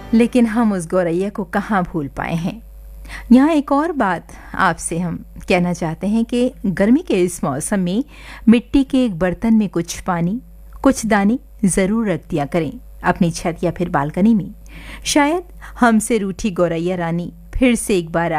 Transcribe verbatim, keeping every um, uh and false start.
लेकिन हम उस गौरैया को कहाँ भूल पाए हैं। यहाँ एक और बात आपसे हम कहना चाहते हैं कि गर्मी के इस मौसम में मिट्टी के एक बर्तन में कुछ पानी, कुछ दाने ज़रूर रख दिया करें अपनी छत या फिर बालकनी में। शायद हमसे रूठी गौरैया रानी फिर से एक बार